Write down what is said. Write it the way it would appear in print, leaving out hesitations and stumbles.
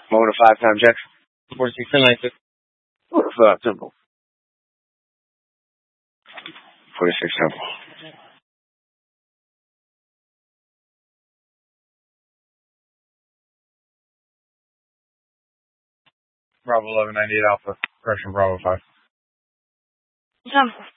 Moment of 5 time check. 46 and 96. Moment of tempo. 46 tempo. Bravo 1198 Alpha. Correction, Bravo 5. Tempo.